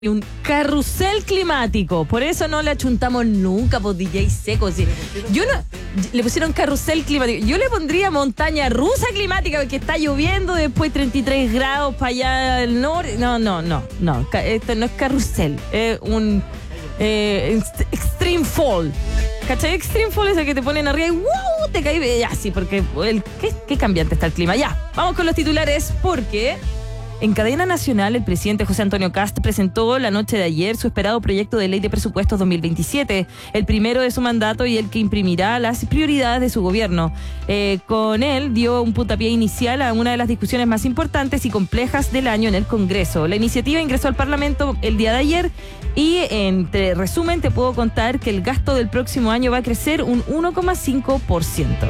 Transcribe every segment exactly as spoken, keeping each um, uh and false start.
un carrusel climático. Por eso no le achuntamos nunca, pues D J Seco. Sí. Yo no. Le pusieron carrusel climático. Yo le pondría montaña rusa climática porque está lloviendo, después treinta y tres grados para allá al norte. No, no, no, no. Esto no es carrusel. Es un eh, extreme fall. ¿Cachai? Extreme fall es el que te ponen arriba y ¡wow! Te cae. Ya, sí, porque el, ¿qué, qué cambiante está el clima. Ya, vamos con los titulares porque en cadena nacional, el presidente José Antonio Kast presentó la noche de ayer su esperado proyecto de ley de presupuestos dos mil veintisiete, el primero de su mandato y el que imprimirá las prioridades de su gobierno. Eh, con él dio un puntapié inicial a una de las discusiones más importantes y complejas del año en el Congreso. La iniciativa ingresó al Parlamento el día de ayer y, entre resumen, te puedo contar que el gasto del próximo año va a crecer un uno coma cinco por ciento.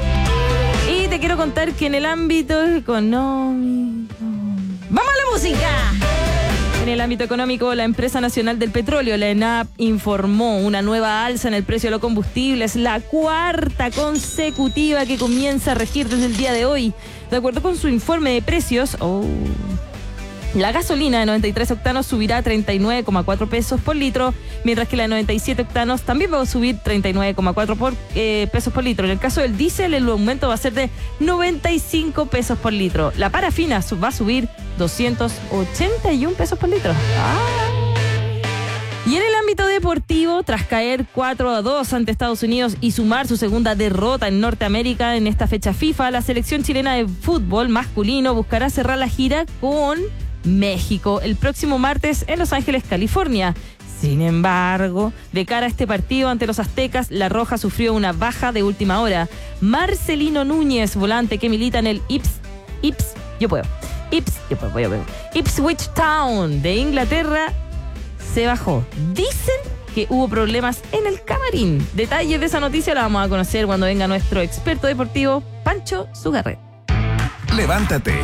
Y te quiero contar que en el ámbito económico... ¡Vamos a la música! En el ámbito económico, la Empresa Nacional del Petróleo, la ENAP, informó una nueva alza en el precio de los combustibles, la cuarta consecutiva que comienza a regir desde el día de hoy. De acuerdo con su informe de precios, oh, la gasolina de noventa y tres octanos subirá a treinta y nueve coma cuatro pesos por litro, mientras que la de noventa y siete octanos también va a subir treinta y nueve coma cuatro por, eh, pesos por litro. En el caso del diésel, el aumento va a ser de noventa y cinco pesos por litro. La parafina va a subir doscientos ochenta y un pesos por litro. Ah. Y en el ámbito deportivo, tras caer cuatro a dos ante Estados Unidos y sumar su segunda derrota en Norteamérica en esta fecha FIFA, la selección chilena de fútbol masculino buscará cerrar la gira con México el próximo martes en Los Ángeles, California. Sin embargo, de cara a este partido ante los aztecas, La Roja sufrió una baja de última hora. Marcelino Núñez, volante que milita en el Ips, Ips, yo puedo, Ips, yo puedo, yo puedo, Ipswich Town de Inglaterra, se bajó. Dicen que hubo problemas en el camarín. Detalles de esa noticia la vamos a conocer cuando venga nuestro experto deportivo, Pancho Zugarret. Levántate,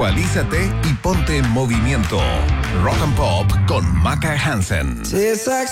actualízate y ponte en movimiento. Rock and Pop con Maca Hansen.